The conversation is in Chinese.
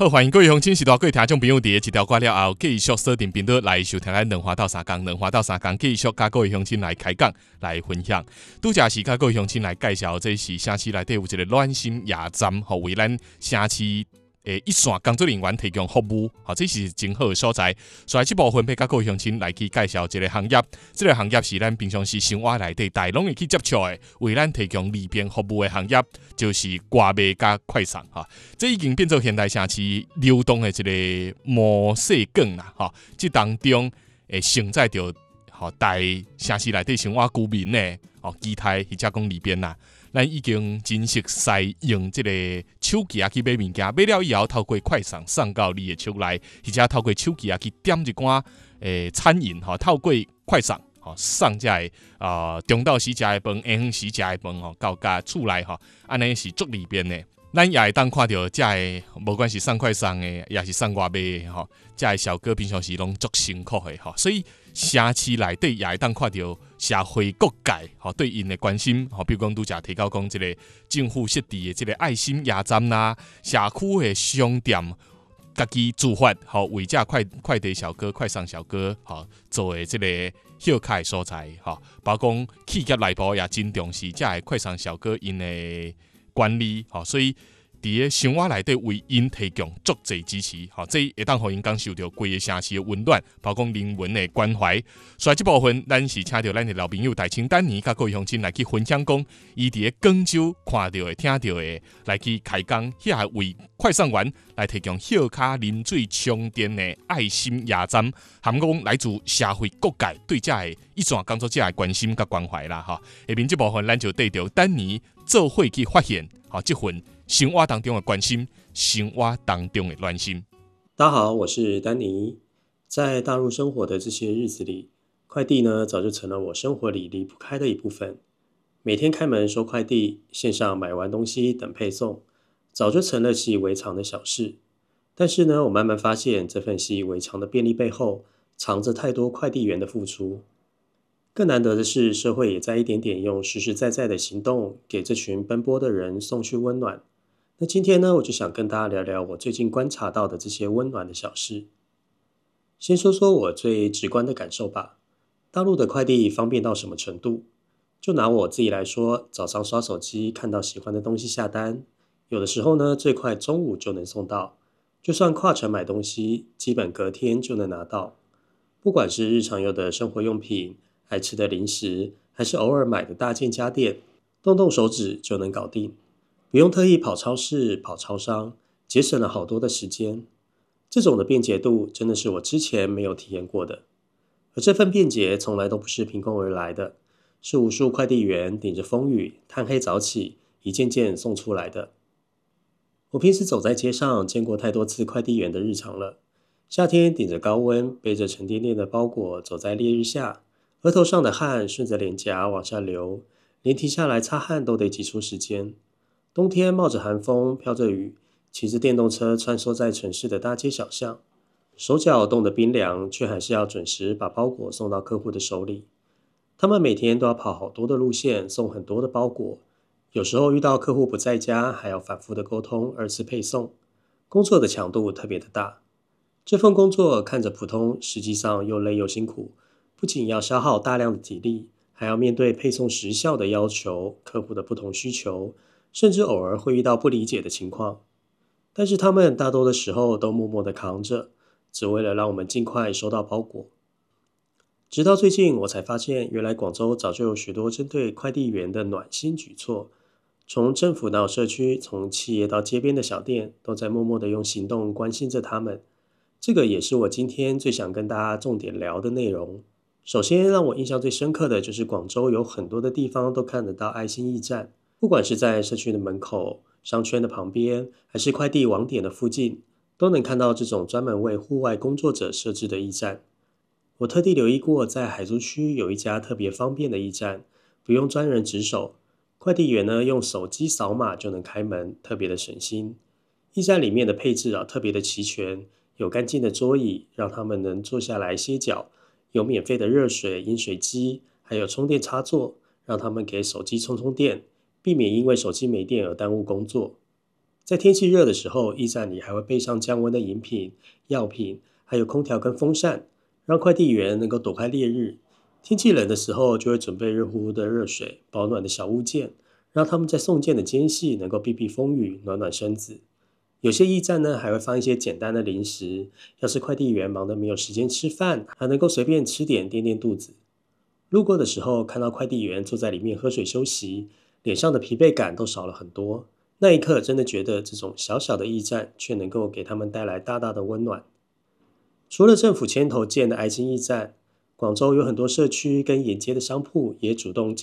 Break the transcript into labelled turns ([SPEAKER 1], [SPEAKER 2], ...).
[SPEAKER 1] 好，欢迎各位乡亲、时大各位听众朋友，伫一条歌了后，继续锁定频道来收听咱两花到三讲，两花到三讲继续甲各位乡亲来开讲来分享。拄则是甲各位乡亲来介绍，这是城市内底有一个暖心夜站，为咱城市一线工作人员提供服务，这是真好的所在。所以这部分要甲各位乡亲来去介绍一个行业，这个行业是咱平常时生活内底大拢会去接触的，为咱提供利便服务的行业，就是外卖甲快送哈。这已经变做现代城市流动的一个模式梗啦哈。这当中会承载着大城市内底生活居民的期待或者讲利便啦。咱已经真熟悉用这个手机去买物件，买了以后透过快送送到你的手内，或者透过手机去点一寡餐饮透过快送送这个中昼时食的饭、下昏时食的饭到家厝内安尼是足利便的。咱也会当看到这个，无管是送快送的，也是送外卖的这个小哥平常时拢足辛苦的所以城市内底也会当看到社会各界对因的关心比如讲拄则提到讲这个政府设置的这个爱心夜站啦，社区的商店家己自发为这快递小哥、快送小哥做的这个休憩的所在包括讲企业内部也真重视这个快送小哥因的管理，所以伫个生活内底为因提供足济支持，这会当互因感受到规个城市的温暖，包括人文的关怀。所以这部分，咱是请到咱的老朋友大清丹尼，甲各位乡亲来去分享讲，伊伫个广州看到的、听到的，来去开讲，遐为快送员来提供歇卡啉水充电的爱心夜站，含讲来自社会各界对这个一线工作者的关心甲关怀啦哈。下面这部分，咱就对着丹尼做伙去发现，这份生活当中的关心，生活当中的暖心。
[SPEAKER 2] 大家好，我是丹尼。在大陆生活的这些日子里，快递呢早就成了我生活里离不开的一部分。每天开门收快递，线上买完东西等配送，早就成了习以为常的小事。但是呢，我慢慢发现，这份习以为常的便利背后，藏着太多快递员的付出。更难得的是，社会也在一点点用实实在在的行动，给这群奔波的人送去温暖。那今天呢，我就想跟大家聊聊我最近观察到的这些温暖的小事。先说说我最直观的感受吧。大陆的快递方便到什么程度？就拿我自己来说，早上刷手机看到喜欢的东西下单，有的时候呢，最快中午就能送到。就算跨城买东西，基本隔天就能拿到。不管是日常用的生活用品、爱吃的零食，还是偶尔买的大件家电，动动手指就能搞定。不用特意跑超市、跑超商，节省了好多的时间。这种的便捷度真的是我之前没有体验过的。而这份便捷从来都不是凭空而来的，是无数快递员顶着风雨、贪黑早起，一件件送出来的。我平时走在街上，见过太多次快递员的日常了。夏天顶着高温，背着沉甸甸的包裹走在烈日下，额头上的汗顺着脸颊往下流，连停下来擦汗都得挤出时间。冬天冒着寒风，飘着雨，骑着电动车穿梭在城市的大街小巷，手脚冻得冰凉，却还是要准时把包裹送到客户的手里。他们每天都要跑好多的路线，送很多的包裹，有时候遇到客户不在家，还要反复的沟通，二次配送，工作的强度特别的大。这份工作看着普通，实际上又累又辛苦，不仅要消耗大量的体力，还要面对配送时效的要求、客户的不同需求，甚至偶尔会遇到不理解的情况。但是他们大多的时候都默默的扛着，只为了让我们尽快收到包裹。直到最近我才发现，原来广州早就有许多针对快递员的暖心举措，从政府到社区，从企业到街边的小店，都在默默的用行动关心着他们。这个也是我今天最想跟大家重点聊的内容。首先让我印象最深刻的就是广州有很多的地方都看得到爱心驿站，不管是在社区的门口、商圈的旁边，还是快递网点的附近，都能看到这种专门为户外工作者设置的驿站。我特地留意过，在海珠区有一家特别方便的驿站，不用专人值守，快递员呢用手机扫码就能开门，特别的省心。驿站里面的配置特别的齐全，有干净的桌椅，让他们能坐下来歇脚，有免费的热水、饮水机，还有充电插座，让他们给手机充电，避免因为手机没电而耽误工作。 在天气热的时候，驿站里还会备上降温的饮品、药品，还有空调跟风扇，让快递员能够躲开烈日。天气冷的时候，就会准备热乎乎的热水、保暖的小物件，让他们在送件的间隙能够避避风雨，暖暖身子。有些驿站呢，还会放一些简单的零食，要是快递员忙得没有时间吃饭，还能够随便吃点垫垫肚子。路过的时候，看到快递员坐在里面喝水休息，脸上的疲惫感都少了很多。那一刻，真的觉得这种小小的驿站，却能够给他们带来大大的温暖。除了政府牵头建的爱心驿站，广州有很多社区跟沿街的商铺也主动